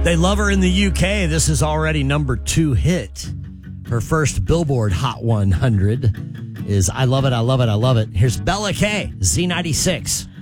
They love her in the UK. This is already number 2 hit. Her first Billboard Hot 100 is I Love It, I Love It, I Love It. Here's Bella K, Z96.